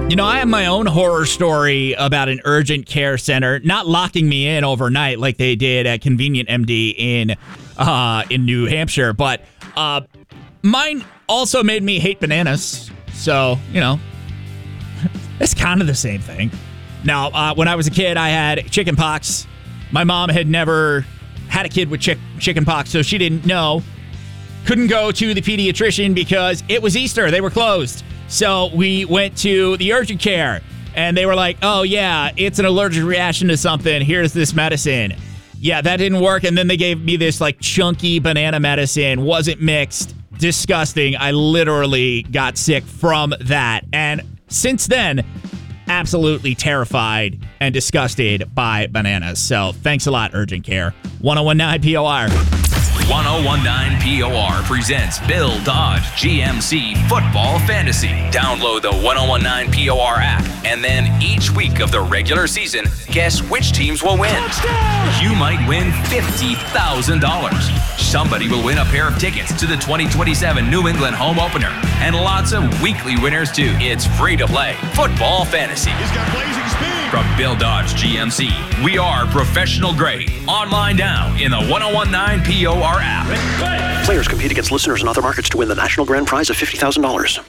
I have my own horror story about an urgent care center not locking me in overnight like they did at Convenient MD in New Hampshire, but mine also made me hate bananas. So, it's kind of the same thing. Now, when I was a kid, I had chicken pox. My mom had never had a kid with chicken pox, so she didn't know. Couldn't go to the pediatrician because it was Easter. They were closed. So we went to the urgent care, and they were like, oh, yeah, it's an allergic reaction to something. Here's this medicine. Yeah, that didn't work. And then they gave me this chunky banana medicine. Wasn't mixed. Disgusting. I literally got sick from that. And since then, absolutely terrified and disgusted by bananas. So thanks a lot, Urgent Care. 1019 POR. 1019 POR presents Bill Dodge GMC Football Fantasy. Download the 1019 POR app, and then each week of the regular season, guess which teams will win. Touchdown! You might win $50,000. Somebody will win a pair of tickets to the 2027 New England home opener, and lots of weekly winners too. It's free to play Football Fantasy. He's got blazing speed. From Bill Dodge GMC, we are professional grade. Online now in the 1019 POR app. Players compete against listeners in other markets to win the national grand prize of $50,000.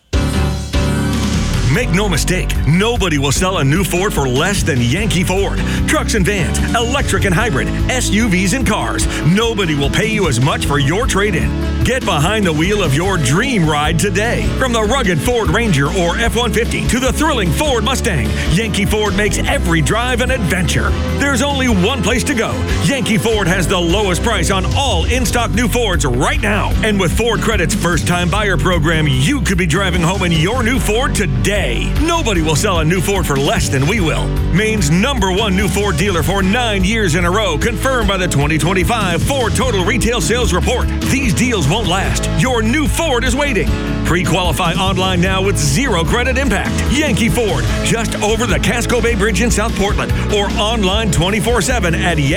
Make no mistake, nobody will sell a new Ford for less than Yankee Ford. Trucks and vans, electric and hybrid, SUVs and cars. Nobody will pay you as much for your trade-in. Get behind the wheel of your dream ride today. From the rugged Ford Ranger or F-150 to the thrilling Ford Mustang, Yankee Ford makes every drive an adventure. There's only one place to go. Yankee Ford has the lowest price on all in-stock new Fords right now. And with Ford Credit's first-time buyer program, you could be driving home in your new Ford today. Nobody will sell a new Ford for less than we will. Maine's #1 new Ford dealer for 9 years in a row, confirmed by the 2025 Ford Total Retail Sales Report. These deals won't last. Your new Ford is waiting. Pre-qualify online now with zero credit impact. Yankee Ford, just over the Casco Bay Bridge in South Portland, or online 24/7 at